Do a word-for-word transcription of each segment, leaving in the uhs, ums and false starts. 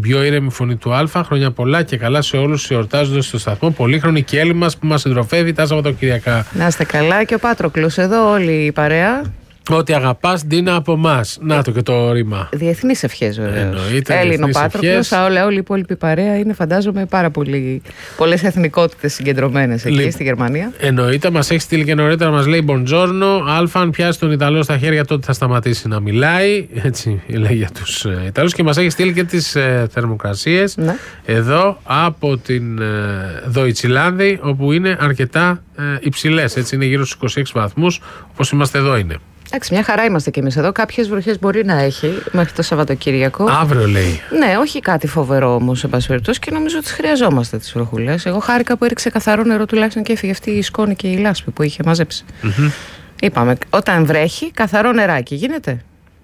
πιο ήρεμη φωνή του Α. Χρόνια πολλά και καλά σε όλους οι εορτάζοντες στο σταθμό. Πολύχρονη και έλλη μας που μας συντροφεύει τα Σαββατοκυριακά. Να είστε καλά, και ο Πάτροκλος εδώ, όλη η παρέα. Ό,τι αγαπάς, ντύνα από εμάς. Να το και το ρήμα. Διεθνείς ευχές, βέβαια. Εννοείται. Έλληνο Πάτροκλος, όλη, όλη η υπόλοιπη παρέα είναι, φαντάζομαι, πάρα πολύ, πολλές εθνικότητες συγκεντρωμένες εκεί, Λί... στη Γερμανία. Εννοείται, μας έχει στείλει και νωρίτερα, μας λέει Buongiorno. Α, αν πιάσει τον Ιταλό στα χέρια, τότε θα σταματήσει να μιλάει. Έτσι λέει για τους ε, Ιταλούς. Και μας έχει στείλει και τις ε, θερμοκρασίες ναι. εδώ από την ε, Δοϊτσιλάνδη, όπου είναι αρκετά ε, υψηλές. Έτσι είναι γύρω στους είκοσι έξι βαθμούς, όπως είμαστε εδώ είναι. Εντάξει, μια χαρά είμαστε κι εμείς εδώ. Κάποιες βροχές μπορεί να έχει μέχρι το Σαββατοκύριακο. Αύριο λέει. Ναι, όχι κάτι φοβερό όμως, εν πάση περιπτώσει, και νομίζω ότι χρειαζόμαστε τις βροχούλες. Εγώ χάρηκα που έριξε καθαρό νερό τουλάχιστον και έφυγε αυτή η σκόνη και η λάσπη που είχε μαζέψει. Mm-hmm. Είπαμε, όταν βρέχει, καθαρό νεράκι γίνεται.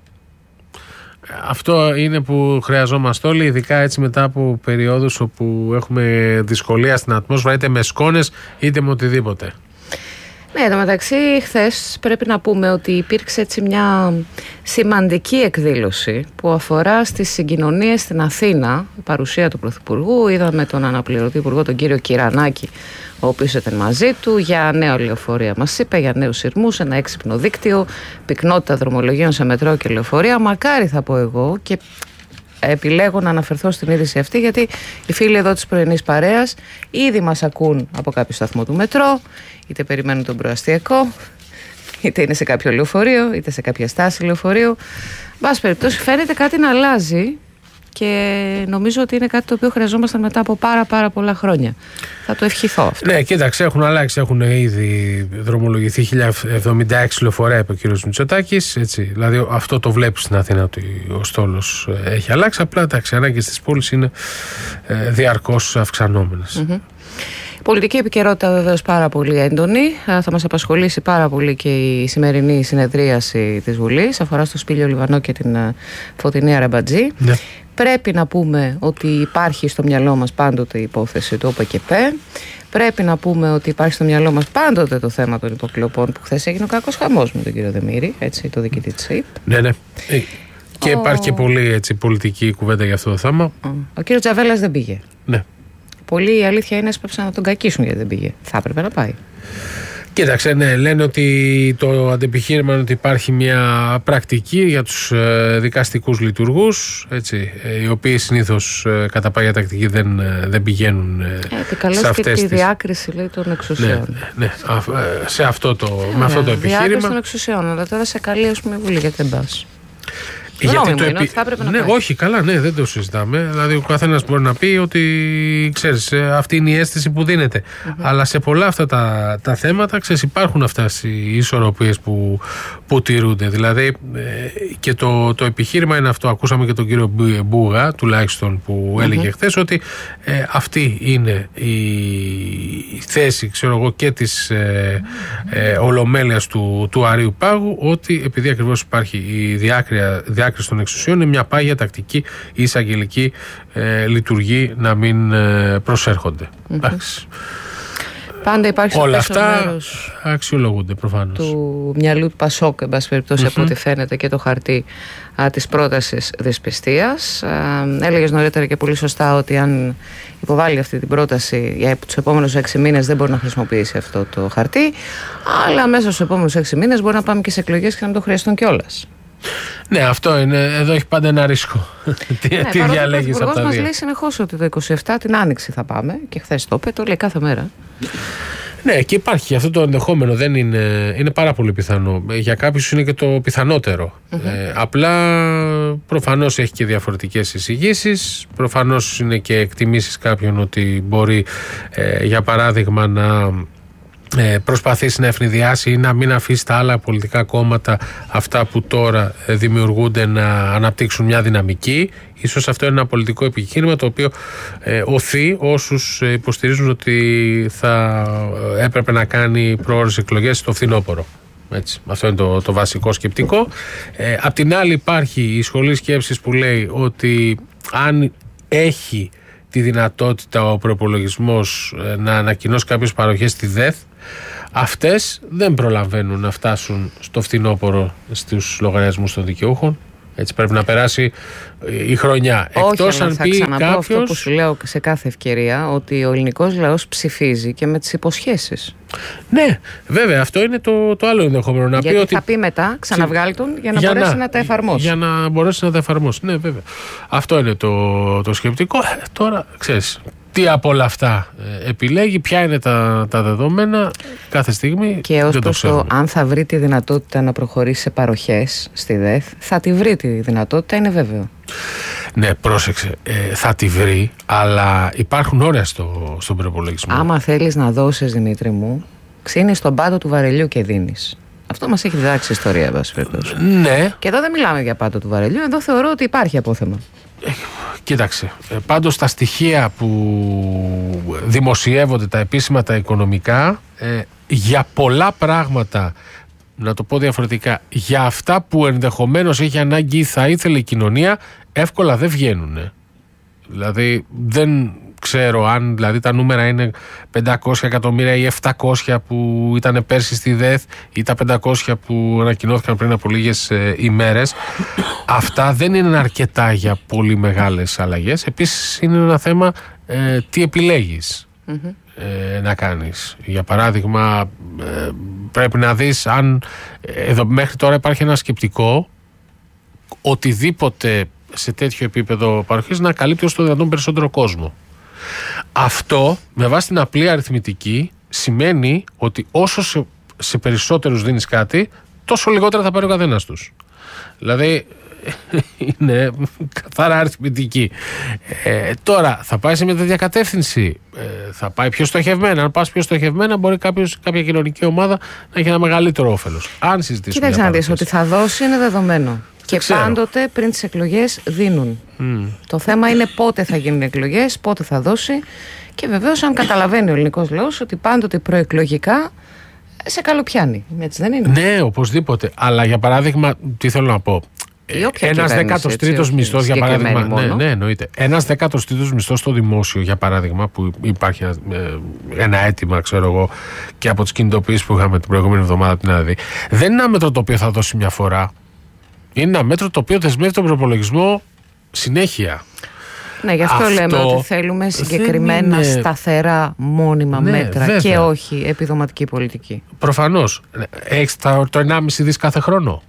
Αυτό είναι που χρειαζόμαστε όλοι, ειδικά έτσι μετά από περιόδους όπου έχουμε δυσκολία στην ατμόσφαιρα, είτε με σκόνες είτε με οτιδήποτε. Ναι, εν τω μεταξύ, χθες πρέπει να πούμε ότι υπήρξε έτσι μια σημαντική εκδήλωση που αφορά στις συγκοινωνίες στην Αθήνα, η παρουσία του Πρωθυπουργού. Είδαμε τον αναπληρωτή υπουργό, τον κύριο Κυρανάκη, ο οποίος ήταν μαζί του, για νέα λεωφορεία μας είπε, για νέους σειρμούς, ένα έξυπνο δίκτυο, πυκνότητα δρομολογίων σε μετρό και λεωφορεία. Μακάρι, θα πω εγώ, και επιλέγω να αναφερθώ στην είδηση αυτή, γιατί οι φίλοι εδώ της πρωινής παρέας ήδη μας ακούν από κάποιο σταθμό του μετρό, είτε περιμένουν τον προαστιακό, είτε είναι σε κάποιο λεωφορείο, είτε σε κάποια στάση λεωφορείου. Μπας περιπτώσει, φαίνεται κάτι να αλλάζει και νομίζω ότι είναι κάτι το οποίο χρειαζόμασταν μετά από πάρα πάρα πολλά χρόνια. Θα το ευχηθώ αυτό. Ναι, κοίταξε, έχουν αλλάξει, έχουν ήδη δρομολογηθεί χίλια εβδομήντα έξι λεωφορεία, είπε ο κύριος Μητσοτάκης. Έτσι, δηλαδή αυτό το βλέπεις στην Αθήνα, ότι ο στόλος έχει αλλάξει. Απλά τα ανάγκες της πόλης είναι ε, διαρκώς αυξανόμενες. Mm-hmm. Η πολιτική επικαιρότητα βεβαίως πάρα πολύ έντονη. Θα μας απασχολήσει πάρα πολύ και η σημερινή συνεδρίαση της Βουλής. Αφορά στο Σπήλιο Λιβανό και την Φωτεινή Αραμπατζή. Ναι. Πρέπει να πούμε ότι υπάρχει στο μυαλό μας πάντοτε η υπόθεση του ΟΠΕΚΕΠΕ. Πρέπει να πούμε ότι υπάρχει στο μυαλό μας πάντοτε το θέμα των υποκλοπών, που χθες έγινε ο κακός χαμός με τον κύριο Δεμήρη, έτσι, το διοικητή της ΕΙΠ. Ναι, ναι. Και ο... υπάρχει και πολύ έτσι, πολιτική κουβέντα για αυτό το θέμα. Ο κύριος Τζαβέλας δεν πήγε. Ναι. Πολλοί, η αλήθεια είναι, έσπεψαν να τον κακίσουν γιατί δεν πήγε. Θα έπρεπε να πάει. Κοίταξε, ναι, λένε ότι το αντεπιχείρημα είναι ότι υπάρχει μια πρακτική για τους ε, δικαστικούς λειτουργούς, έτσι, ε, οι οποίοι συνήθως ε, κατά πάγια τακτική δεν, ε, δεν πηγαίνουν ε, ε, σε αυτές και τη τις... διάκριση, λέει, των εξουσιών. Ναι, ναι, α, σε αυτό το, ε, με αυτό το επιχείρημα. Διάκριση των εξουσιών, αλλά τώρα σε καλή, ας πούμε, Βουλή, γιατί δεν πας. Γιατί το επι... θα έπρεπε να ναι, πάει. όχι, καλά, ναι, δεν το συζητάμε. Δηλαδή, ο καθένας μπορεί να πει ότι ξέρεις, αυτή είναι η αίσθηση που δίνεται. Mm-hmm. Αλλά σε πολλά αυτά τα, τα θέματα, ξέρεις, υπάρχουν αυτές οι ισορροπίες που, που τηρούνται. Δηλαδή, ε, και το, το επιχείρημα είναι αυτό. Ακούσαμε και τον κύριο Μπούγα, τουλάχιστον, που mm-hmm. έλεγε χθες ότι ε, αυτή είναι η, η θέση, ξέρω εγώ, και της ε, ε, ολομέλειας του, του Αρείου Πάγου, ότι επειδή ακριβώς υπάρχει η διάκρια διάκριση των εξουσιών, είναι μια πάγια τακτική η εισαγγελική ε, λειτουργεί να μην ε, προσέρχονται. Mm-hmm. Πάντα υπάρχει όλα αυτά αξιολογούνται προφανώς. Του μυαλού του Πασόκ, εν πάση περιπτώσει, mm-hmm. από ό,τι φαίνεται, και το χαρτί α, της πρότασης δυσπιστίας. Έλεγες νωρίτερα και πολύ σωστά ότι αν υποβάλει αυτή την πρόταση για τους επόμενους έξι μήνες δεν μπορεί να χρησιμοποιήσει αυτό το χαρτί, αλλά μέσα στους επόμενους έξι μήνες μπορεί να πάμε και σε εκλογές και να μην το χρειαστούν κιόλας. Ναι, αυτό είναι. Εδώ έχει πάντα ένα ρίσκο. τι ναι, τι διαλέγεις από τα δύο. Ο Υπουργός μας λέει συνεχώς ότι το είκοσι επτά την Άνοιξη θα πάμε, και χθες το είπε, το λέει κάθε μέρα. Ναι, και υπάρχει αυτό το ενδεχόμενο. Δεν είναι, είναι πάρα πολύ πιθανό. Για κάποιους είναι και το πιθανότερο. Mm-hmm. Ε, απλά προφανώς έχει και διαφορετικές εισηγήσεις. Προφανώς είναι και εκτιμήσεις κάποιων ότι μπορεί, ε, για παράδειγμα, να προσπαθήσει να ευνηδιάσει ή να μην αφήσει τα άλλα πολιτικά κόμματα, αυτά που τώρα δημιουργούνται, να αναπτύξουν μια δυναμική. Ίσως αυτό είναι ένα πολιτικό επιχείρημα το οποίο ε, οθεί όσους υποστηρίζουν ότι θα έπρεπε να κάνει προώρες εκλογές στο φθινόπωρο. Έτσι, αυτό είναι το, το βασικό σκεπτικό. Ε, απ' την άλλη υπάρχει η σχολή σκέψης που λέει ότι αν έχει τη δυνατότητα ο προϋπολογισμός να ανακοινώσει κάποιες παροχές στη ΔΕΘ, αυτές δεν προλαβαίνουν να φτάσουν στο φθινόπωρο στους λογαριασμούς των δικαιούχων. Έτσι πρέπει να περάσει η χρονιά. Όχι, Εκτός αν θα πει ξαναπώ κάποιος... αυτό που σου λέω σε κάθε ευκαιρία, ότι ο ελληνικός λαός ψηφίζει και με τις υποσχέσεις. Ναι, βέβαια, αυτό είναι το, το άλλο ενδεχόμενο. Να Γιατί πει ότι... θα πει μετά, ξαναβγάλει τον για να για μπορέσει να, να τα εφαρμόσει. Για να μπορέσει να τα εφαρμόσει. Ναι, βέβαια. Αυτό είναι το, το σκεπτικό. Ε, τώρα, ξέρεις, τι από όλα αυτά ε, επιλέγει, ποια είναι τα, τα δεδομένα κάθε στιγμή. Και ως προς το, το αν θα βρει τη δυνατότητα να προχωρήσει σε παροχές στη ΔΕΘ, θα τη βρει τη δυνατότητα, είναι βέβαιο. Ναι, πρόσεξε. Ε, θα τη βρει, αλλά υπάρχουν όρια στο, στον προπολογισμό. Άμα θέλεις να δώσεις, Δημήτρη μου, ξύνεις στον πάτο του βαρελιού και δίνεις. Αυτό μας έχει διδάξει η ιστορία, εν πάση περιπτώσει. Ναι. Και εδώ δεν μιλάμε για πάτο του βαρελιού, εδώ θεωρώ ότι υπάρχει απόθεμα. Ε, κοίταξε. Ε, πάντως τα στοιχεία που δημοσιεύονται, τα επίσημα, τα οικονομικά, ε, για πολλά πράγματα, να το πω διαφορετικά, για αυτά που ενδεχομένως έχει ανάγκη ή θα ήθελε η κοινωνία, εύκολα δεν βγαίνουν. Δηλαδή δεν ξέρω αν δηλαδή, τα νούμερα είναι πεντακόσια εκατομμύρια ή επτακόσια που ήταν πέρσι στη ΔΕΘ ή τα πεντακόσια που ανακοινώθηκαν πριν από λίγες ε, ημέρες. Αυτά δεν είναι αρκετά για πολύ μεγάλες αλλαγές. Επίσης είναι ένα θέμα ε, τι επιλέγεις mm-hmm. ε, να κάνεις. Για παράδειγμα ε, πρέπει να δεις αν εδώ μέχρι τώρα υπάρχει ένα σκεπτικό οτιδήποτε σε τέτοιο επίπεδο παροχής να καλύπτει όσο το δυνατόν περισσότερο κόσμο. Αυτό με βάση την απλή αριθμητική σημαίνει ότι όσο σε, σε περισσότερους δίνεις κάτι, τόσο λιγότερα θα πάρει ο καθένας τους. Δηλαδή είναι καθαρά αριθμητική. Ε, τώρα θα πάει σε μια τέτοια κατεύθυνση, ε, θα πάει πιο στοχευμένα. Αν πας πιο στοχευμένα, μπορεί κάποιος, κάποια κοινωνική ομάδα να έχει ένα μεγαλύτερο όφελος. Αν συζητήσουμε. Κοίταξε να δεις, ότι θα δώσει είναι δεδομένο. Και ξέρω. Πάντοτε πριν τις εκλογές δίνουν. Mm. Το θέμα είναι πότε θα γίνουν οι εκλογές, πότε θα δώσει. Και βεβαίως αν καταλαβαίνει ο ελληνικός λαός ότι πάντοτε προεκλογικά σε καλοπιάνει. Έτσι δεν είναι? Ναι, οπωσδήποτε. Αλλά για παράδειγμα, τι θέλω να πω. Ένας δέκατος τρίτος μισθός, για παράδειγμα. Ναι, ναι, εννοείται. Ένας δέκατος τρίτος μισθός στο δημόσιο, για παράδειγμα, που υπάρχει ένα, ένα αίτημα, ξέρω εγώ, και από τις κινητοποιήσεις που είχαμε την προηγούμενη εβδομάδα την ΑΔΗ, δεν είναι ένα μέτρο το οποίο θα δώσει μια φορά. Είναι ένα μέτρο το οποίο δεσμεύει τον προπολογισμό συνέχεια. Ναι, γι' αυτό, αυτό λέμε ότι θέλουμε συγκεκριμένα είναι... σταθερά μόνιμα ναι, μέτρα βέβαια. Και όχι επιδοματική πολιτική. Προφανώς. Έχεις το ενάμιση δις κάθε χρόνο?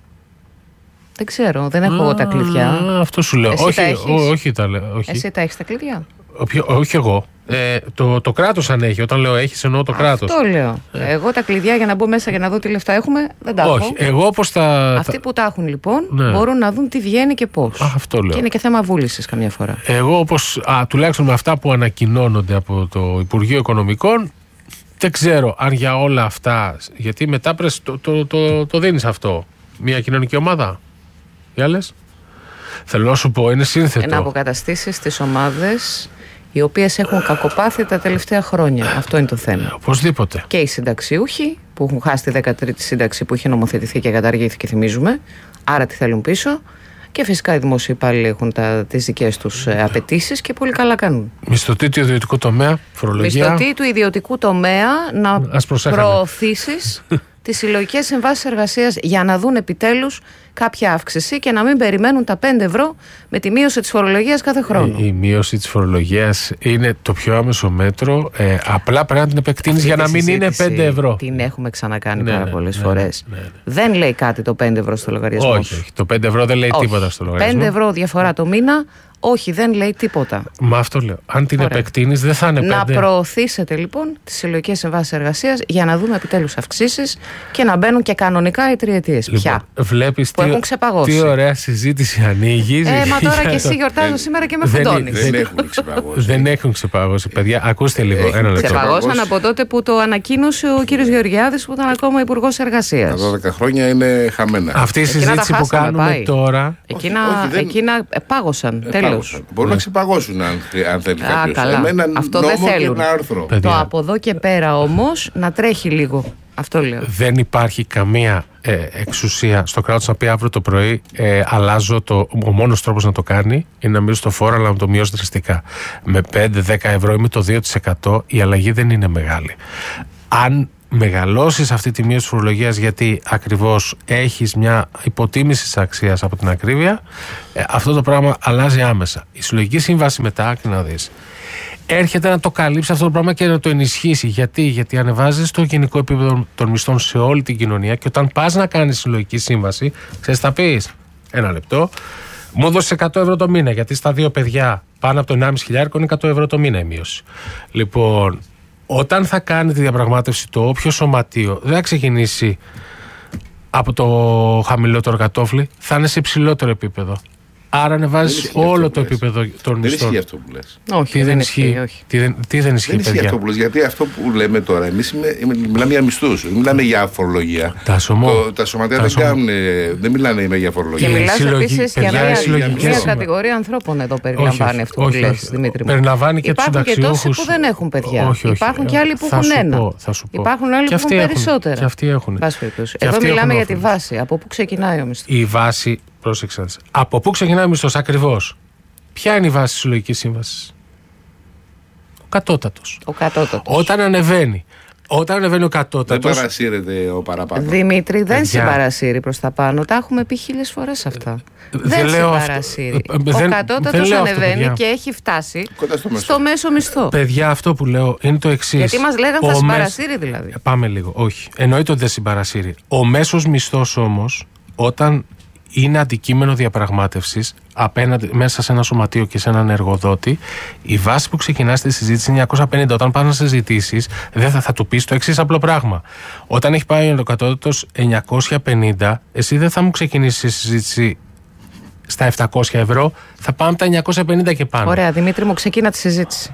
Δεν ξέρω, δεν έχω εγώ τα κλειδιά. Αυτό σου λέω. Εσύ όχι, τα ό, όχι, τα λέω. Όχι. Εσύ τα έχεις τα κλειδιά? Όχι, όχι εγώ. Ε, το, το κράτος αν έχει. Όταν λέω έχεις, εννοώ το κράτος. Αυτό λέω. Ε. Εγώ τα κλειδιά για να μπω μέσα και να δω τι λεφτά έχουμε δεν τα όχι, έχω. Εγώ όπως τα... Αυτοί που τα έχουν λοιπόν ναι. μπορούν να δουν τι βγαίνει και πώς. Α, αυτό λέω. Και είναι και θέμα βούλησης καμιά φορά. Εγώ όπως α, τουλάχιστον με αυτά που ανακοινώνονται από το Υπουργείο Οικονομικών, δεν ξέρω αν για όλα αυτά. Γιατί μετά πρες, το, το, το, το, το δίνεις αυτό. Μια κοινωνική ομάδα. Οι άλλες. Θέλω να σου πω, είναι σύνθετο. Να αποκαταστήσεις τις ομάδες οι οποίες έχουν κακοπάθει τα τελευταία χρόνια. Αυτό είναι το θέμα. Οπωσδήποτε. Και οι συνταξιούχοι που έχουν χάσει τη δεκατρίτη σύνταξη που είχε νομοθετηθεί και καταργήθηκε, θυμίζουμε. Άρα τι θέλουν πίσω. Και φυσικά οι δημόσιοι υπάλληλοι έχουν τα, τις δικές τους ε, απαιτήσεις και πολύ καλά κάνουν. Μισθωτή του ιδιωτικού τομέα, φορολογία. Μισθωτή του ιδιωτικού τομέα να προωθήσεις τις συλλογικές συμβάσεις εργασίας για να δουν επιτέλους κάποια αύξηση και να μην περιμένουν τα πέντε ευρώ με τη μείωση της φορολογίας κάθε χρόνο. Η, η μείωση της φορολογίας είναι το πιο άμεσο μέτρο. Ε, απλά πρέπει να την επεκτείνεις για να μην είναι πέντε ευρώ. Την έχουμε ξανακάνει ναι, πάρα πολλές ναι, φορές. Ναι, ναι, ναι. Δεν λέει κάτι το πέντε ευρώ στο λογαριασμό. Όχι, όχι. Το πέντε ευρώ δεν λέει όχι. τίποτα στο λογαριασμό. πέντε ευρώ διαφορά το μήνα. Όχι, δεν λέει τίποτα. Μα αυτό λέω. Αν την Ωραία. επεκτείνεις, δεν θα είναι πέντε. Να προωθήσετε λοιπόν τις συλλογικές συμβάσεις εργασίας για να δούμε επιτέλους αυξήσεις και να μπαίνουν και κανονικά οι τριετίες. Λοιπόν, πια. Βλέπεις που τι, έχουν ξεπαγώσει. Τι ωραία συζήτηση ανοίγει. Ε, μα τώρα και εσύ γιορτάζω σήμερα και με φουντώνεις. Δεν έχουν ξεπαγώσει. Δεν έχουν ξεπαγώσει. Παιδιά, ακούστε λίγο. Ένα λεπτό. Ξεπαγώσαν από τότε που το ανακοίνωσε ο κύριος Γεωργιάδης που ήταν ακόμα υπουργός εργασίας. Τα δώδεκα χρόνια είναι χαμένα. Αυτή η συζήτηση που κάνουμε τώρα. Εκείνα πάγωσαν. Τέλος. Μπορούν να ξεπαγώσουν αν, αν θέλει κάποιος. Αυτό δεν θέλουν. Άρθρο. Το από εδώ και πέρα όμως να τρέχει λίγο. Αυτό λέω. Δεν υπάρχει καμία ε, εξουσία στο κράτος να πει αύριο το πρωί ε, αλλάζω το. Ο μόνος τρόπος να το κάνει είναι να μειώσει το φόρο, αλλά να το μειώσει δραστικά. Με πέντε με δέκα ευρώ ή με το δύο τοις εκατό η αλλαγή δεν είναι μεγάλη. Αν μεγαλώσεις αυτή τη μείωση της φορολογίας γιατί ακριβώς έχεις μια υποτίμηση της αξίας από την ακρίβεια, ε, αυτό το πράγμα αλλάζει άμεσα. Η συλλογική σύμβαση μετά, άκρη να δεις, έρχεται να το καλύψει αυτό το πράγμα και να το ενισχύσει. Γιατί, Γιατί ανεβάζεις το γενικό επίπεδο των μισθών σε όλη την κοινωνία και όταν πας να κάνεις συλλογική σύμβαση, ξέρεις, θα πεις, ένα λεπτό, μου έδωσες εκατό ευρώ το μήνα, γιατί στα δύο παιδιά πάνω από το ενάμιση χιλιάρικο είναι εκατό ευρώ το μήνα η μείωση. Λοιπόν, όταν θα κάνει τη διαπραγμάτευση το όποιο σωματείο, δεν θα ξεκινήσει από το χαμηλότερο κατόφλι, θα είναι σε υψηλότερο επίπεδο. Άρα ανεβάζει όλο το επίπεδο των μισθών. Δεν ισχύει αυτό που λες. Όχι, τι δεν ισχύει. όχι. Τι δεν, τι δεν ισχύει, δεν ισχύει αυτό που λες, γιατί αυτό που λέμε τώρα, εμείς μιλάμε για μισθούς, δεν μιλάμε για φορολογία. Τα, σωμό, το, τα σωματεία δεν, κάνουν, δεν μιλάνε για φορολογία. Και μιλάς επίσης για μια, μια κατηγορία ανθρώπων εδώ περιλαμβάνει αυτό που λες, Δημήτρη. Περιλαμβάνει και τους συνταξιούχους. Υπάρχουν και τόσοι που δεν έχουν παιδιά. Υπάρχουν και άλλοι που έχουν ένα. Υπάρχουν άλλοι που έχουν περισσότερα. Και αυτοί έχουν. Εδώ μιλάμε για τη βάση. Από πού ξεκινάει ο μισθός? Η βάση. Πρόσεξα. Από πού ξεκινάει ο μισθός ακριβώς? Ποια είναι η βάση της συλλογικής σύμβασης? Ο κατώτατος. Ο κατώτατος. Όταν ανεβαίνει. Όταν ανεβαίνει ο κατώτατος. Δεν παρασύρεται ο παραπάνω. Δημήτρη, δεν Παιδιά. συμπαρασύρει προς τα πάνω. Τα έχουμε πει χίλιες φορές αυτά. Δεν, δεν συμπαρασύρει. Ο κατώτατος ανεβαίνει αυτό, και έχει φτάσει στο μέσο. στο μέσο μισθό. Παιδιά, αυτό που λέω είναι το εξής. Γιατί μας λέγανε θα συμπαρασύρει δηλαδή. Πάμε λίγο. Όχι. Εννοείται ότι δεν συμπαρασύρει. Ο μέσος μισθός όμως, όταν είναι αντικείμενο διαπραγμάτευσης απέναντι μέσα σε ένα σωματείο και σε έναν εργοδότη, η βάση που ξεκινά στη συζήτηση είναι εννιακόσια πενήντα. Όταν πας να συζητήσεις, δεν θα, θα του πεις το εξής απλό πράγμα. Όταν έχει πάει ο κατώτατος εννιακόσια πενήντα, εσύ δεν θα μου ξεκινήσεις τη συζήτηση στα επτακόσια ευρώ, θα πάμε τα εννιακόσια πενήντα και πάνω. Ωραία, Δημήτρη μου, ξεκίνα τη συζήτηση.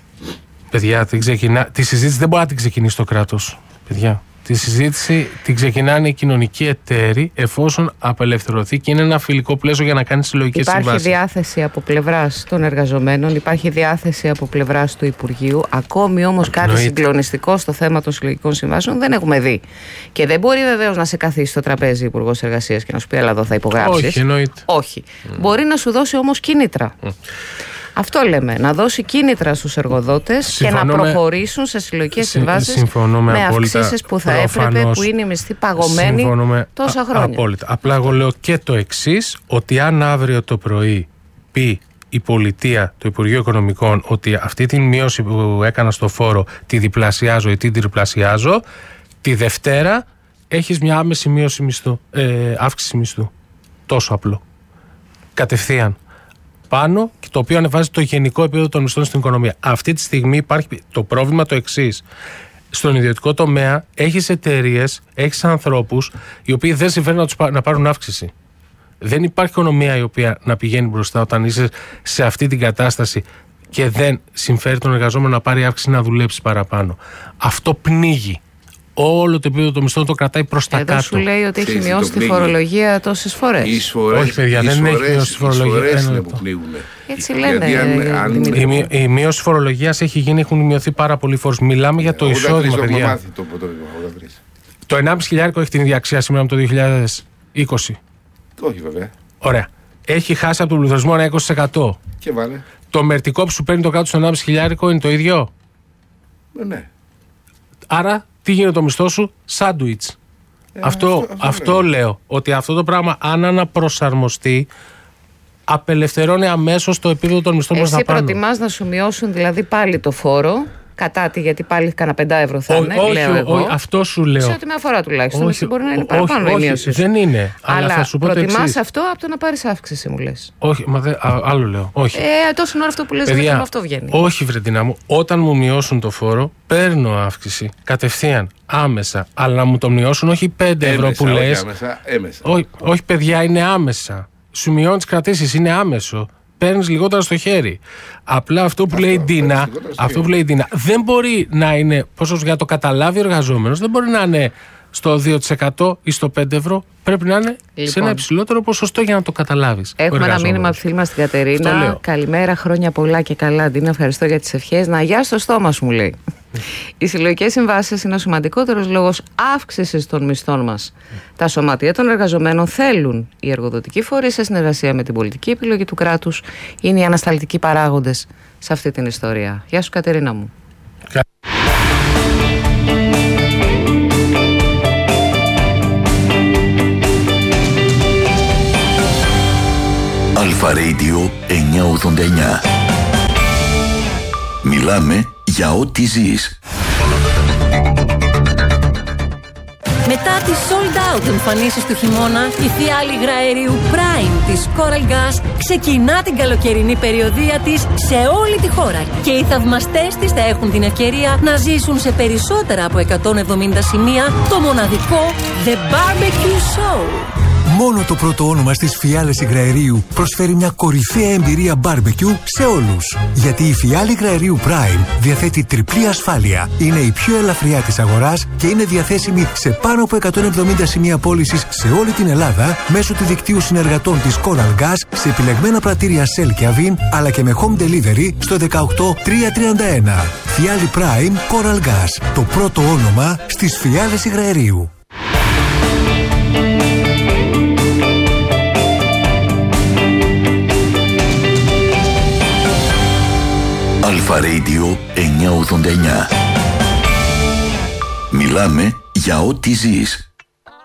Παιδιά, την ξεκινά... τη συζήτηση δεν μπορεί να την ξεκινήσει το κράτος. Παιδιά. Τη συζήτηση την ξεκινάνε οι κοινωνικοί εταίροι εφόσον απελευθερωθεί και είναι ένα φιλικό πλαίσιο για να κάνει συλλογικές συμβάσεις. Υπάρχει διάθεση από πλευράς των εργαζομένων, υπάρχει διάθεση από πλευράς του Υπουργείου. Ακόμη όμως κάτι Νοείται. συγκλονιστικό στο θέμα των συλλογικών συμβάσεων δεν έχουμε δει. Και δεν μπορεί βεβαίως να σε καθίσει στο τραπέζι Υπουργός Εργασίας και να σου πει: αλλά εδώ θα υπογράψεις. Όχι, εννοείται. Όχι. Mm. Μπορεί να σου δώσει όμως κίνητρα. Mm. Αυτό λέμε, να δώσει κίνητρα στους εργοδότες συμφωνώ και να προχωρήσουν σε συλλογικές συμβάσεις με, με αυξήσεις που θα έπρεπε, που είναι οι μισθοί παγωμένοι τόσα χρόνια. Απόλυτα. Απλά εγώ λέω και το εξής, ότι αν αύριο το πρωί πει η πολιτεία, το Υπουργείο Οικονομικών, ότι αυτή την μείωση που έκανα στο φόρο τη διπλασιάζω ή την τριπλασιάζω, τη Δευτέρα έχεις μια άμεση μείωση μισθού, ε, αύξηση μισθού. Τόσο απλό. Κατευθείαν. Πάνω, και το οποίο ανεβάζει το γενικό επίπεδο των μισθών στην οικονομία. Αυτή τη στιγμή υπάρχει το πρόβλημα το εξής. Στον ιδιωτικό τομέα έχεις εταιρείες, έχεις ανθρώπους οι οποίοι δεν συμφέρουν να, τους, να πάρουν αύξηση. Δεν υπάρχει οικονομία η οποία να πηγαίνει μπροστά όταν είσαι σε αυτή την κατάσταση και δεν συμφέρει τον εργαζόμενο να πάρει αύξηση να δουλέψει παραπάνω. Αυτό πνίγει. Όλο το επίπεδο των μισθών το κρατάει προς τα κάτω. Εδώ σου λέει ότι έχει μειώσει τη φορολογία τόσες φορές. Όχι, παιδιά, δεν έχει μειώσει τη φορολογία. Είναι που πνίγουν. Έτσι λένε. Αν... Η, η μείωση φορολογίας έχει γίνει, έχουν μειωθεί πάρα πολλοί φόρους. Μιλάμε για το εισόδημα, παιδιά. Το, το, το ενάμιση χιλιάρικο έχει την ίδια αξία σήμερα με το δύο χιλιάδες είκοσι. Όχι, βέβαια. Ωραία. Έχει χάσει από τον πληθωρισμό ένα είκοσι τοις εκατό. Και βάλε. Το μερτικό που σου παίρνει το κάτω στο ενάμιση χιλιάρικο είναι το ίδιο. Ε, ναι. Άρα. Τι γίνεται το μισθό σου? Σάντουιτς. Ε, αυτό αυτό, αυτό, αυτό λέω. Ότι αυτό το πράγμα, αν αναπροσαρμοστεί, απελευθερώνει αμέσως το επίπεδο των μισθών προς τα πάνω. Εσύ προτιμάς να σου μειώσουν δηλαδή πάλι το φόρο, κατά τη, γιατί πάλι κανένα πεντά ευρώ θα είναι. Όχι, λέω εγώ. όχι, αυτό σου λέω. Σε ό,τι με αφορά τουλάχιστον. Όχι, μπορεί να είναι παραπάνω η μείωση. Δεν είναι. Αλλά, αλλά θα σου πω προτιμάς αυτό από το να πάρεις αύξηση, μου λες. Όχι, μα δε, α, άλλο λέω. Όχι. Ε, τόσο ώρα αυτό που λες, δεν αυτό βγαίνει. Όχι, Βρετίνα μου. Όταν μου μειώσουν το φόρο, παίρνω αύξηση. Κατευθείαν, άμεσα. Αλλά να μου το μειώσουν όχι πέντε ευρώ που λες. Άμεσα, έμεσα. Όχι, όχι, παιδιά, είναι άμεσα. Σου μειώνει τις κρατήσεις, είναι άμεσο. Παίρνεις λιγότερα στο χέρι. Απλά αυτό που αυτό, λέει η Ντίνα, αυτό που λέει η Ντίνα δεν μπορεί να είναι, πόσο για το καταλάβει ο εργαζόμενος, δεν μπορεί να είναι στο δύο τοις εκατό ή στο πέντε ευρώ. Πρέπει να είναι λοιπόν σε ένα υψηλότερο ποσοστό για να το καταλάβεις. Έχουμε ένα μήνυμα από τη φίλη μας την Κατερίνα. Καλημέρα, χρόνια πολλά και καλά. Ντίνα, ευχαριστώ για τις ευχές. Να γεια στο στόμα σου, μου λέει. Οι συλλογικές συμβάσεις είναι ο σημαντικότερος λόγος αύξησης των μισθών μας. Τα σωματεία των εργαζομένων θέλουν. Οι εργοδοτικοί φορείς, σε συνεργασία με την πολιτική επιλογή του κράτους, είναι οι ανασταλτικοί παράγοντες σε αυτή την ιστορία. Γεια σου, Κατερίνα μου. Αλφα Radio εννιακόσια ογδόντα εννιά. Μιλάμε για ό,τι ζεις. Μετά τις sold out εμφανίσεις του χειμώνα, η φιάλη υγραερίου Prime της Coral Gas ξεκινά την καλοκαιρινή περιοδεία της σε όλη τη χώρα και οι θαυμαστές της θα έχουν την ευκαιρία να ζήσουν σε περισσότερα από εκατόν εβδομήντα σημεία το μοναδικό The Barbecue Show. Μόνο το πρώτο όνομα στις φιάλες υγραερίου προσφέρει μια κορυφαία εμπειρία barbecue σε όλους. Γιατί η φιάλη υγραερίου Prime διαθέτει τριπλή ασφάλεια, είναι η πιο ελαφριά της αγοράς και είναι διαθέσιμη σε πάνω από εκατόν εβδομήντα σημεία πώλησης σε όλη την Ελλάδα μέσω του δικτύου συνεργατών της Coral Gas σε επιλεγμένα πρατήρια Shell και Avin, αλλά και με home delivery στο δεκαοκτώ τριακόσια τριάντα ένα. Φιάλη Prime Coral Gas, το πρώτο όνομα στις φιάλες υγραερίου. Αλφα Radio εννιακόσια ογδόντα εννιά. Μιλάμε για ό,τι ζεις.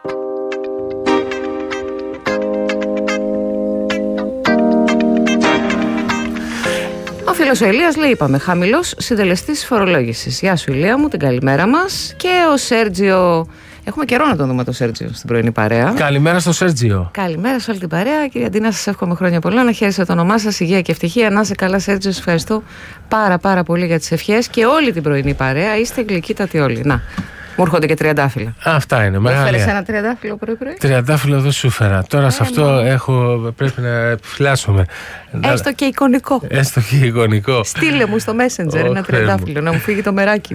Ο φίλος ο Ηλίας λέει, είπαμε, χαμηλός συντελεστής φορολόγησης. Γεια σου Ηλία μου, την καλημέρα μας. Και ο Σέρτζιο, έχουμε καιρό να τον δούμε τον Σέρτζιο στην πρωινή παρέα. Καλημέρα στο Σέρτζιο. Καλημέρα σε όλη την παρέα. Κυρία Ντίνα, σας εύχομαι χρόνια πολλά. Να χαίρεστε το όνομά σας, υγεία και ευτυχία. Να είσαι καλά, Σέρτζιο. Σας ευχαριστώ πάρα πάρα πολύ για τις ευχές και όλη την πρωινή παρέα. Είστε γλυκύτατοι όλοι. Να, μου έρχονται και τριαντάφυλλα. Αυτά είναι. Μεγάλη. Έφερες ένα τριαντάφυλλο πρωί-πρωί. Τριαντάφυλλο δεν σου φέρα. Τώρα ε, σε αυτό έχω, πρέπει να επιφυλάσσομαι. Έστω και εικονικό. Έστω και εικονικό. Στείλε μου στο Messenger ένα τριαντάφυλλο να μου φύγει το μεράκι.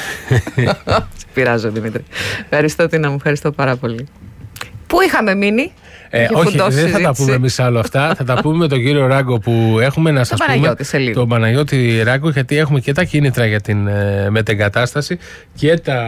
Σε πειράζω, Δημήτρη. Ευχαριστώ, Τίνα μου, ευχαριστώ πάρα πολύ. Πού είχαμε μείνει? Ε, όχι, δεν συζήτηση. Θα τα πούμε εμείς άλλο αυτά. Θα τα πούμε με τον κύριο Ράγκο που έχουμε να σας πούμε. Τον Παναγιώτη Ράγκο, γιατί έχουμε και τα κίνητρα για την ε, μετεγκατάσταση και τα,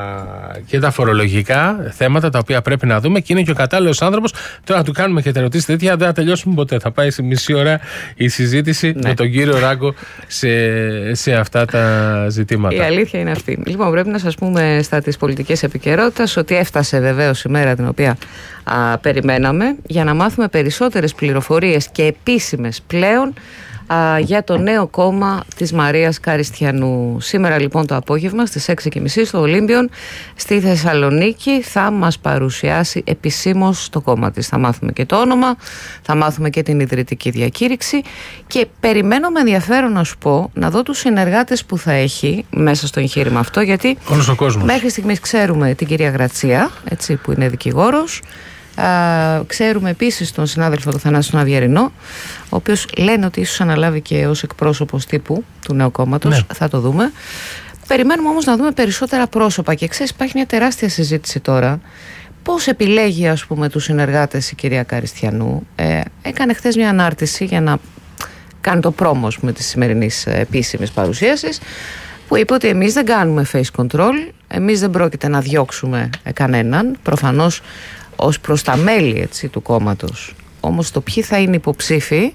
και τα φορολογικά θέματα τα οποία πρέπει να δούμε. Και είναι και ο κατάλληλος άνθρωπος. Τώρα να του κάνουμε και τα ερωτήσεις τέτοια, δεν θα τελειώσουμε ποτέ. Θα πάει σε μισή ώρα η συζήτηση ναι. με τον κύριο Ράγκο σε, σε αυτά τα ζητήματα. Η αλήθεια είναι αυτή. Λοιπόν, πρέπει να σας πούμε στα της πολιτικής επικαιρότητας ότι έφτασε βεβαίως η μέρα την οποία α, περιμέναμε, για να μάθουμε περισσότερες πληροφορίες και επίσημες πλέον α, για το νέο κόμμα της Μαρίας Καριστιανού. Σήμερα λοιπόν το απόγευμα στις έξι και μισή στο Ολύμπιον στη Θεσσαλονίκη θα μας παρουσιάσει επισήμως το κόμμα της. Θα μάθουμε και το όνομα, θα μάθουμε και την ιδρυτική διακήρυξη και περιμένω με ενδιαφέρον να σου πω να δω τους συνεργάτες που θα έχει μέσα στο εγχείρημα αυτό, γιατί όλος ο κόσμος. Μέχρι στιγμής ξέρουμε την κυρία Γρατσία, έτσι, που είναι δικηγόρος. Uh, ξέρουμε επίσης τον συνάδελφο του Θανάση τον Αβιερινό, ο οποίος λένε ότι ίσως αναλάβει και ως εκπρόσωπος τύπου του νέου κόμματος. Ναι. Θα το δούμε. Περιμένουμε όμως να δούμε περισσότερα πρόσωπα και ξέρεις, υπάρχει μια τεράστια συζήτηση τώρα. Πώς επιλέγει, ας πούμε, τους συνεργάτες η κυρία Καριστιανού? Ε, έκανε χθες μια ανάρτηση για να κάνει το πρόμο με της σημερινής επίσημης παρουσίασης, που είπε ότι εμείς δεν κάνουμε face control, εμείς δεν πρόκειται να διώξουμε κανέναν, προφανώς ως προς τα μέλη, έτσι, του κόμματος. Όμως το ποιοι θα είναι υποψήφοι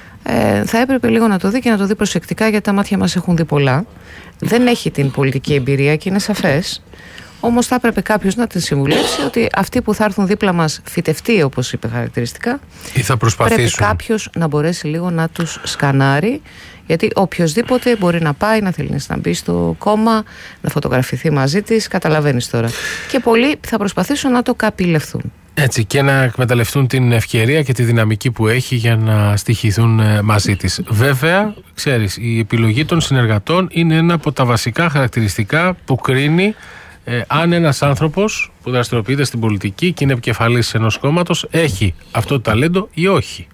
ε, θα έπρεπε λίγο να το δει και να το δει προσεκτικά, γιατί τα μάτια μας έχουν δει πολλά. Δεν έχει την πολιτική εμπειρία και είναι σαφές. Όμως θα έπρεπε κάποιος να την συμβουλεύσει ότι αυτοί που θα έρθουν δίπλα μας φυτευτοί, όπως είπε χαρακτηριστικά, ή θα προσπαθήσουν. Πρέπει κάποιος να μπορέσει λίγο να τους σκανάρει, γιατί οποιοσδήποτε μπορεί να πάει, να θέλει να μπει στο κόμμα, να φωτογραφηθεί μαζί της, καταλαβαίνεις τώρα. Και πολλοί θα προσπαθήσουν να το καπηλευθούν. Έτσι, και να εκμεταλλευτούν την ευκαιρία και τη δυναμική που έχει για να στοιχηθούν μαζί της. Βέβαια, ξέρεις, η επιλογή των συνεργατών είναι ένα από τα βασικά χαρακτηριστικά που κρίνει ε, αν ένας άνθρωπος που δραστηριοποιείται στην πολιτική και είναι επικεφαλής ενός κόμματος έχει αυτό το ταλέντο ή όχι.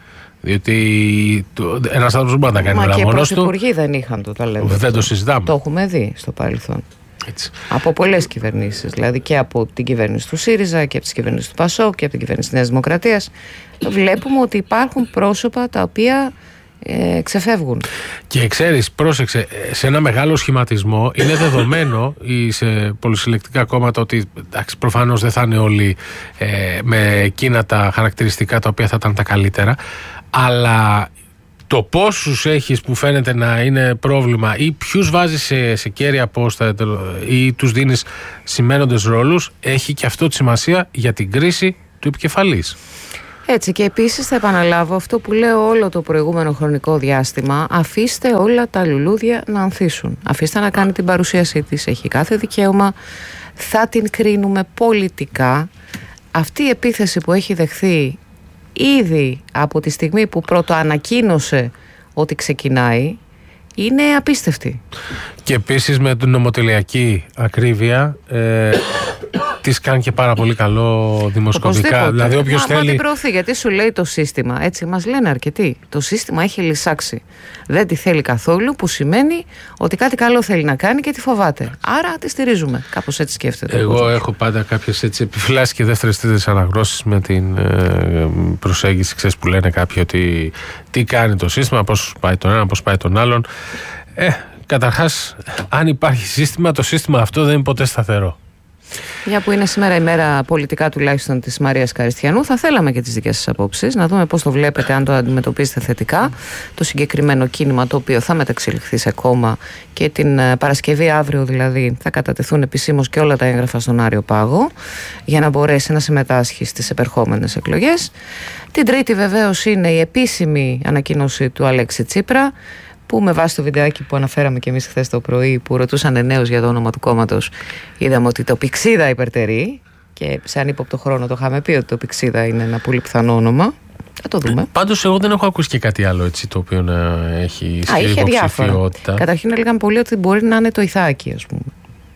Διότι ένας άνθρωπος δεν μπορεί να κάνει όλα μόνος του. Μα και οι πρωθυπουργοί δεν είχαν το ταλέντο. Δεν το συζητάμε. Το έχουμε δει στο παρελθόν. Έτσι. Από πολλές κυβερνήσεις. Δηλαδή και από την κυβέρνηση του ΣΥΡΙΖΑ και από τις κυβερνήσεις του ΠΑΣΟΚ και από την κυβέρνηση της Νέας Δημοκρατίας. Βλέπουμε ότι υπάρχουν πρόσωπα τα οποία ε, ξεφεύγουν. Και ξέρεις, πρόσεξε, σε ένα μεγάλο σχηματισμό είναι δεδομένο ή σε πολυσυλλεκτικά κόμματα ότι προφανώς δεν θα είναι όλοι ε, με εκείνα τα χαρακτηριστικά τα οποία θα ήταν τα καλύτερα, αλλά το πόσους έχεις που φαίνεται να είναι πρόβλημα ή ποιους βάζεις σε, σε κέρια πόστα ή τους δίνεις σημαίνοντες ρόλους, έχει και αυτό τη σημασία για την κρίση του επικεφαλής. Έτσι, και επίσης θα επαναλάβω αυτό που λέω όλο το προηγούμενο χρονικό διάστημα. Αφήστε όλα τα λουλούδια να ανθίσουν. Αφήστε να κάνει την παρουσίασή της. Έχει κάθε δικαίωμα. Θα την κρίνουμε πολιτικά. Αυτή η επίθεση που έχει δεχθεί ήδη από τη στιγμή που πρώτο ανακοίνωσε ότι ξεκινάει είναι απίστευτη. Και επίσης με την νομοτελειακή ακρίβεια ε, της κάνει και πάρα πολύ καλό δημοσκοπικά. Δηλαδή όποιος Μα, θέλει... Μα την προωθεί, γιατί σου λέει το σύστημα, έτσι μας λένε αρκετοί, το σύστημα έχει λυσάξει. Δεν τη θέλει καθόλου, που σημαίνει ότι κάτι καλό θέλει να κάνει και τη φοβάται. Άρα τη στηρίζουμε. Κάπως έτσι σκέφτεται. Εγώ έχω πάντα κάποιες έτσι επιφυλάσσεις και δεύτερες τρίτες αναγνώσεις με την ε, προσέγγιση, ξέρεις, που λένε κάποιοι ότι τι κάνει το σύστημα, πώς πάει τον ένα, πώς πάει τον άλλον. Ε, καταρχάς, αν υπάρχει σύστημα, το σύστημα αυτό δεν είναι ποτέ σταθερό. Μια που είναι σήμερα η μέρα πολιτικά τουλάχιστον της Μαρίας Καριστιανού, θα θέλαμε και τις δικές σας απόψεις, να δούμε πώς το βλέπετε, αν το αντιμετωπίζετε θετικά, το συγκεκριμένο κίνημα το οποίο θα μεταξελιχθεί σε κόμμα και την Παρασκευή αύριο δηλαδή θα κατατεθούν επισήμως και όλα τα έγγραφα στον Άριο Πάγο για να μπορέσει να συμμετάσχει στις επερχόμενες εκλογές. Την Τρίτη βεβαίως είναι η επίσημη ανακοίνωση του Αλέξη Τσίπρα, που με βάση το βιντεάκι που αναφέραμε και εμείς χθες το πρωί, που ρωτούσαν νέους για το όνομα του κόμματος, είδαμε ότι το Πηξίδα υπερτερεί, και σε ανύποπτο χρόνο το είχαμε πει ότι το Πηξίδα είναι ένα πολύ πιθανό όνομα. Θα το δούμε. Πάντως εγώ δεν έχω ακούσει και κάτι άλλο έτσι, το οποίο να έχει ισχυρή υποψηφιότητα. Καταρχήν έλεγαν πολλοί ότι μπορεί να είναι το Ιθάκη, ας πούμε,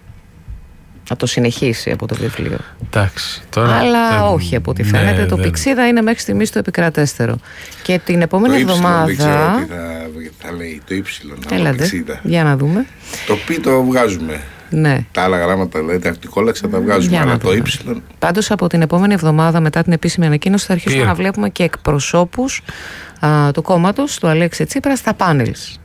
να το συνεχίσει από το βιβλίο. Εντάξει, τώρα αλλά δεν... όχι από ό,τι φαίνεται. Ναι, το δεν... Πηξίδα είναι μέχρι στιγμής το επικρατέστερο. Και την επόμενη το εβδομάδα. Δεν ξέρω τι θα, θα λέει το ύψιλον. Έλατε, για να δούμε. Το πι το βγάζουμε. Ναι. Τα άλλα γράμματα, δηλαδή τα αρτικόλαξα τα βγάζουμε. Για αλλά το ύψιλον. Πάντως από την επόμενη εβδομάδα, μετά την επίσημη ανακοίνωση, θα αρχίσουμε να βλέπουμε και εκπροσώπους α, του κόμματος του Αλέξη Τσίπρα στα πάνελς.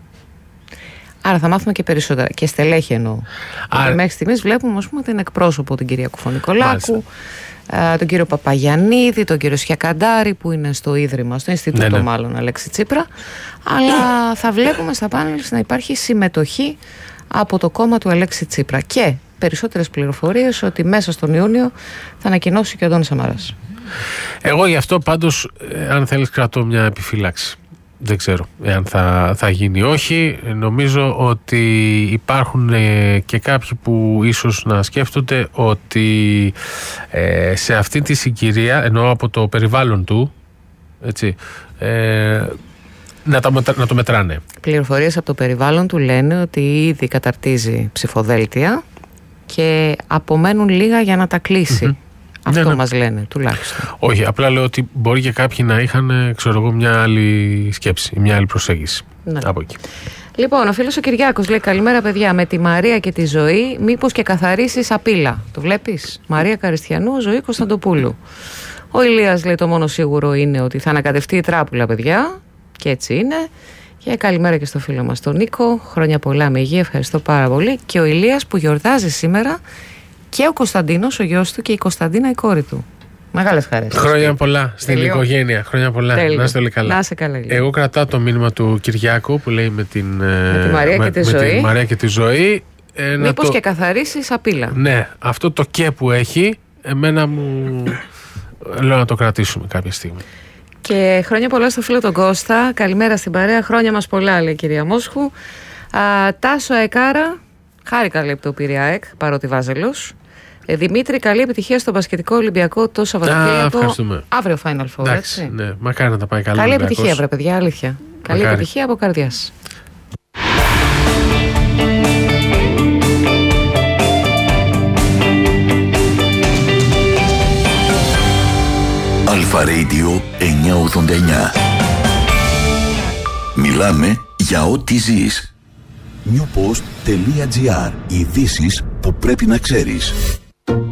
Άρα θα μάθουμε και περισσότερα. Και στελέχη εννοώ. Άρα... Μέχρι στιγμής βλέπουμε, ας πούμε, την εκπρόσωπο, την κυρία Κουφονικολάκου, α, τον κύριο Παπαγιαννίδη, τον κύριο Σιακαντάρη, που είναι στο Ίδρυμα, στο Ινστιτούτο, ναι, ναι. μάλλον Αλέξη Τσίπρα. Αλλά θα βλέπουμε στα πάνελ να υπάρχει συμμετοχή από το κόμμα του Αλέξη Τσίπρα. Και περισσότερες πληροφορίες ότι μέσα στον Ιούνιο θα ανακοινώσει και ο Αντώνης Σαμαράς. Εγώ γι' αυτό πάντως, αν θέλεις, κρατώ μια επιφύλαξη. Δεν ξέρω εάν θα, θα γίνει ή όχι. Νομίζω ότι υπάρχουν ε, και κάποιοι που ίσως να σκέφτονται ότι ε, σε αυτή τη συγκυρία, εννοώ από το περιβάλλον του, έτσι, ε, να, τα, να το μετράνε. Πληροφορίες από το περιβάλλον του λένε ότι ήδη καταρτίζει ψηφοδέλτια και απομένουν λίγα για να τα κλείσει. Mm-hmm. Αυτό ναι, ναι. μας λένε τουλάχιστον. Όχι, απλά λέω ότι μπορεί και κάποιοι να είχαν, ξέρω εγώ, μια άλλη σκέψη, μια άλλη προσέγγιση, ναι. από εκεί. Λοιπόν, ο φίλος ο Κυριάκος λέει: καλημέρα, παιδιά. Με τη Μαρία και τη Ζωή, μήπως και καθαρίσεις απείλα. Το βλέπεις? Μαρία Καριστιανού, Ζωή Κωνσταντοπούλου. Ο Ηλίας λέει: το μόνο σίγουρο είναι ότι θα ανακατευτεί η τράπουλα, παιδιά. Και έτσι είναι. Και καλημέρα και στο φίλο μας τον Νίκο. Χρόνια πολλά, με υγεία, ευχαριστώ πάρα πολύ. Και ο Ηλίας που γιορτάζει σήμερα. Και ο Κωνσταντίνος, ο γιος του, και η Κωνσταντίνα, η κόρη του. Μεγάλες χαρές. Χρόνια πολλά στην Τελειώ. οικογένεια. Χρόνια πολλά. Τέλειο. Να είστε όλοι καλά. Να είστε καλά. Εγώ κρατάω το μήνυμα του Κυριάκου που λέει με την, με τη Μαρία, με, και, τη με ζωή. Τη Μαρία και τη Ζωή. Ε, Μήπως το... και καθαρίσεις απείλα. Ναι, αυτό το και που έχει, εμένα μου. Λέω να το κρατήσουμε κάποια στιγμή. Και χρόνια πολλά στο φίλο τον Κώστα. Καλημέρα στην παρέα. Χρόνια μας πολλά, λέει η κυρία Μόσχου. Α, Τάσο Αεκάρα. Χάρηκα, λέει, το πήρε ΑΕΚ, παρότι Βάζελος. Ε, Δημήτρη, καλή επιτυχία στο μπασκετικό Ολυμπιακό το Σαββατοκύριακο. Αύριο Final Four, έτσι. Ναι, μακάρι να τα πάει καλά. Καλή Ολυμπιακός. Επιτυχία, βρε παιδιά, αλήθεια. Μακάρι. Καλή επιτυχία από καρδιάς. Αλφα Radio εννιακόσια ογδόντα εννιά. Μιλάμε για ό,τι ζεις. newpost.gr. Ειδήσεις που πρέπει να ξέρεις.